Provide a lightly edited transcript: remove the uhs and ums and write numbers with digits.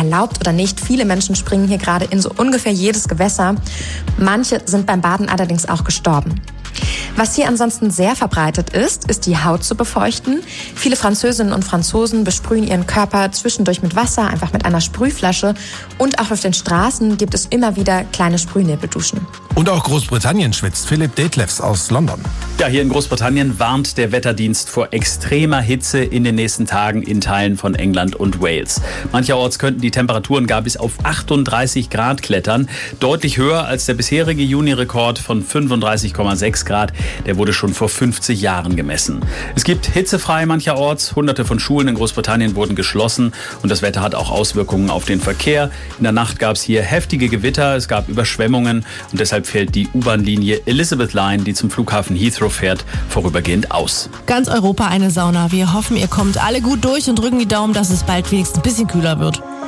erlaubt oder nicht. Viele Menschen springen hier gerade in so ungefähr jedes Gewässer. Manche sind beim Baden allerdings auch gestorben. Was hier ansonsten sehr verbreitet ist die Haut zu befeuchten. Viele Französinnen und Franzosen besprühen ihren Körper zwischendurch mit Wasser, einfach mit einer Sprühflasche. Und auch auf den Straßen gibt es immer wieder kleine Sprühnebelduschen. Und auch Großbritannien schwitzt. Philipp Detlefs aus London. Ja, hier in Großbritannien warnt der Wetterdienst vor extremer Hitze in den nächsten Tagen in Teilen von England und Wales. Mancherorts könnten die Temperaturen gar bis auf 38 Grad klettern. Deutlich höher als der bisherige Juni-Rekord von 35,6 Grad. Der wurde schon vor 50 Jahren gemessen. Es gibt hitzefrei mancherorts. Hunderte von Schulen in Großbritannien wurden geschlossen. Und das Wetter hat auch Auswirkungen auf den Verkehr. In der Nacht gab es hier heftige Gewitter. Es gab Überschwemmungen. Und deshalb fällt die U-Bahn-Linie Elizabeth Line, die zum Flughafen Heathrow fährt, vorübergehend aus. Ganz Europa eine Sauna. Wir hoffen, ihr kommt alle gut durch und drücken die Daumen, dass es bald wenigstens ein bisschen kühler wird.